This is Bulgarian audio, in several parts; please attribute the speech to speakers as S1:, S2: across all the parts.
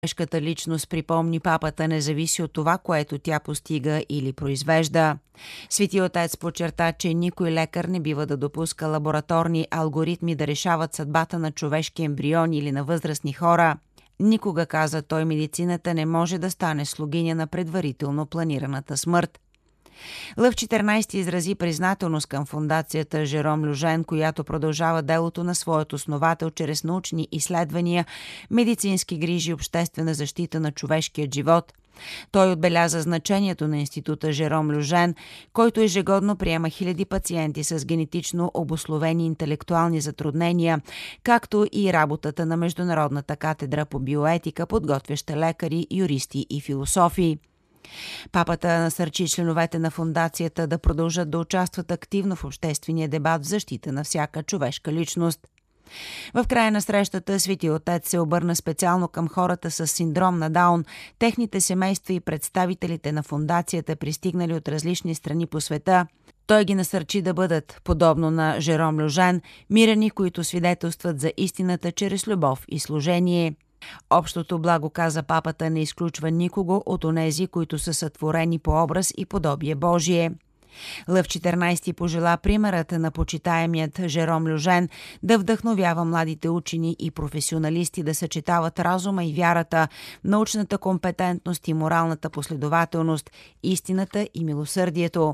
S1: Човешката личност, припомни папата, не зависи от това, което тя постига или произвежда. Свети отец подчерта, че никой лекар не бива да допуска лабораторни алгоритми да решават съдбата на човешки ембриони или на възрастни хора. Никога, каза той, медицината не може да стане слугиня на предварително планираната смърт. Лъв 14 изрази признателност към фондацията Жером Люжен, която продължава делото на своят основател чрез научни изследвания, медицински грижи и обществена защита на човешкия живот. Той отбеляза значението на института Жером Люжен, който ежегодно приема хиляди пациенти с генетично обусловени интелектуални затруднения, както и работата на Международната катедра по биоетика, подготвяща лекари, юристи и философи. Папата насърчи членовете на фондацията да продължат да участват активно в обществения дебат в защита на всяка човешка личност. В края на срещата Свети отец се обърна специално към хората с синдром на Даун, техните семейства и представителите на фондацията, пристигнали от различни страни по света. Той ги насърчи да бъдат, подобно на Жером Люжен, мирени, които свидетелстват за истината чрез любов и служение. Общото благо, каза папата, не изключва никого от онези, които са сътворени по образ и подобие Божие. Лъв 14 пожела примерът на почитаемият Жером Люжен да вдъхновява младите учени и професионалисти да съчетават разума и вярата, научната компетентност и моралната последователност, истината и милосърдието.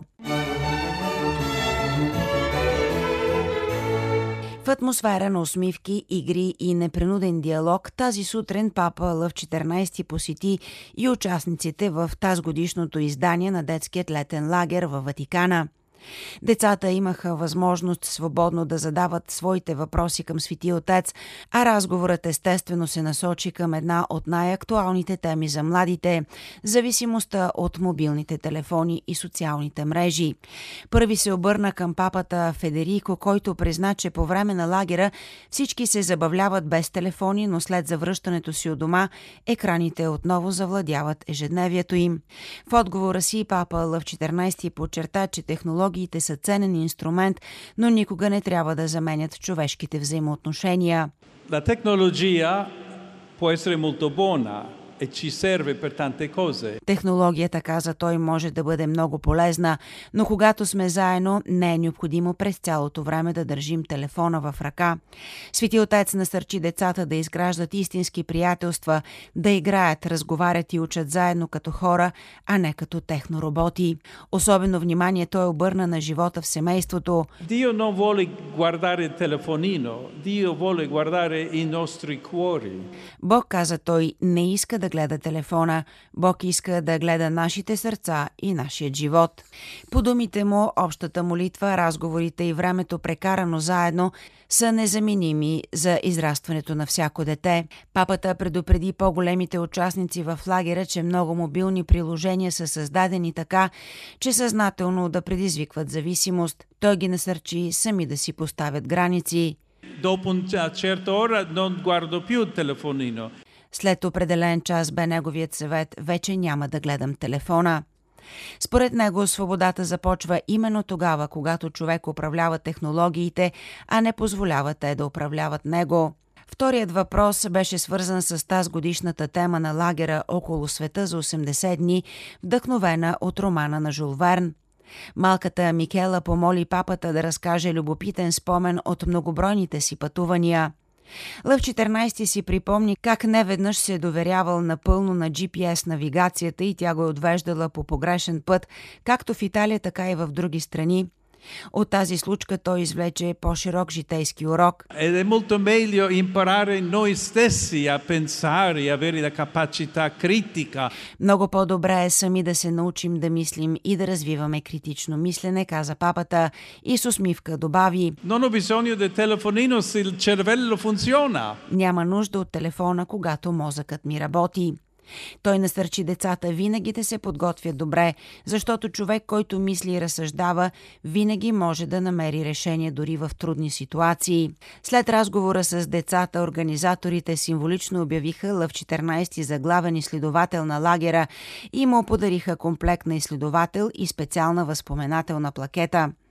S1: В атмосфера на усмивки, игри и непринуден диалог тази сутрин папа Лъв 14 посети и участниците в тазгодишното издание на детският летен лагер във Ватикана. Децата имаха възможност свободно да задават своите въпроси към Свети отец, а разговорът естествено се насочи към една от най-актуалните теми за младите – зависимостта от мобилните телефони и социалните мрежи. Първи се обърна към папата Федерико, който призна, че по време на лагера всички се забавляват без телефони, но след завръщането си от дома екраните отново завладяват ежедневието им. В отговора си папа Лъв 14 подчерта, че технологиите са ценен инструмент, но никога не трябва да заменят човешките взаимоотношения.
S2: La tecnologia può essere molto buona e ci serve per tante cose.
S1: Технологията, каза той, може да бъде много полезна, но когато сме заедно, не е необходимо през цялото време да държим телефона в ръка. Свети отец насърчи децата да изграждат истински приятелства, да играят, разговарят и учат заедно като хора, а не като технороботи. Особено внимание той обърна на живота в семейството.
S2: Dio non vuole guardare il telefonino, Dio vuole guardare i nostri cuori.
S1: Бог, каза той, не иска да гледа телефона. Бог иска да гледа нашите сърца и нашият живот. По думите му, общата молитва, разговорите и времето прекарано заедно са незаменими за израстването на всяко дете. Папата предупреди по-големите участници в лагера, че много мобилни приложения са създадени така, че съзнателно да предизвикват зависимост. Той ги насърчи сами да си поставят граници.
S2: Dopo una certa ora non guardo più il telefonino.
S1: След определен час бе неговият съвет: вече няма да гледам телефона. Според него свободата започва именно тогава, когато човек управлява технологиите, а не позволява те да управляват него. Вторият въпрос беше свързан с тазгодишната тема на лагера около света за 80 дни, вдъхновена от романа на Жул Верн. Малката Микела помоли папата да разкаже любопитен спомен от многобройните си пътувания. Лъв 14 си припомни как неведнъж се е доверявал напълно на GPS навигацията и тя го е отвеждала по погрешен път, както в Италия, така и в други страни. От тази случка той извлече по-широк житейски урок.
S2: Ed è molto meglio imparare noi stessi a pensare e avere la capacità critica.
S1: Много по-добре е сами да се научим да мислим и да развиваме критично мислене, каза папата и с усмивка добави:
S2: Non ho bisogno del telefonino se il cervello funziona.
S1: Няма нужда от телефона, когато мозъкът ми работи. Той насърчи децата винаги да се подготвят добре, защото човек, който мисли и разсъждава, винаги може да намери решение дори в трудни ситуации. След разговора с децата, организаторите символично обявиха Лъв 14 за главен изследовател на лагера и му подариха комплект на изследовател и специална възпоменателна плакета.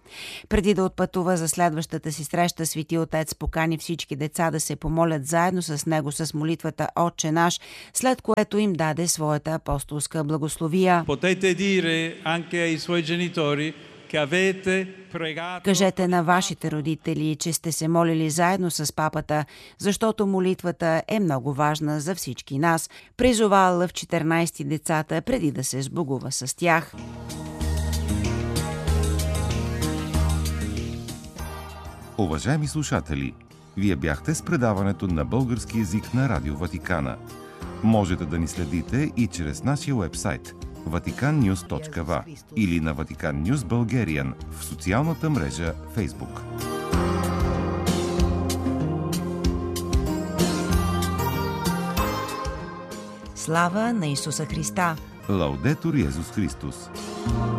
S1: Преди да отпътува за следващата си среща, Свети Отец покани всички деца да се помолят заедно с него с молитвата Отче наш, след което им даде своята апостолска благословия.
S2: Potete dire anche ai suoi genitori che avete pregato.
S1: Кажете на вашите родители, че сте се молили заедно с папата, защото молитвата е много важна за всички нас. Призова Лъв 14 децата преди да се сбогува с тях.
S3: Уважаеми слушатели, вие бяхте с предаването на български език на Радио Ватикана. Можете да ни следите и чрез нашия уебсайт vaticannews.va или на Vatican News Bulgarian в социалната мрежа Facebook.
S1: Слава на Исуса Христа!
S3: Лаудетур Йезус Христос!